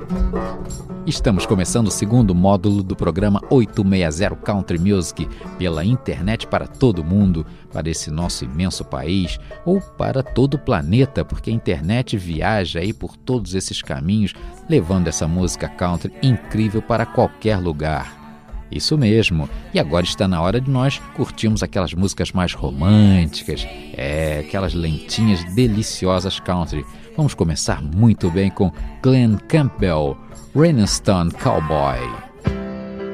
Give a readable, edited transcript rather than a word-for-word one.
Estamos começando o segundo módulo do programa 860 Country Music pela internet para todo mundo, para esse nosso imenso país ou para todo o planeta, porque a internet viaja aí por todos esses caminhos, levando essa música country incrível para qualquer lugar. Isso mesmo, e agora está na hora de nós curtirmos aquelas músicas mais românticas, aquelas lentinhas deliciosas country. Vamos começar muito bem com Glen Campbell, Rhinestone Cowboy.